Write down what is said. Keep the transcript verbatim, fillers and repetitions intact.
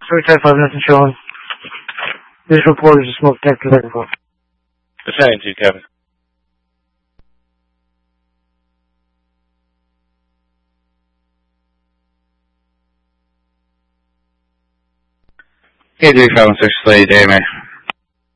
three ten five, nothing showing. Visual report is a smoke detector looking for. Ascending to Kevin. K three five one six, late day, man.